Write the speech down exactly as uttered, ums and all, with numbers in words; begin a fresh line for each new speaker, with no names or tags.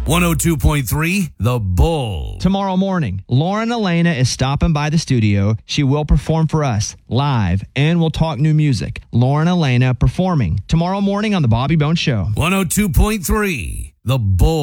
one oh two point three The Bull.
Tomorrow morning, Lauren Elena is stopping by the studio. She will perform for us live, and we'll talk new music. Lauren Elena performing tomorrow morning on The Bobby Bones Show.
one oh two point three The Bull.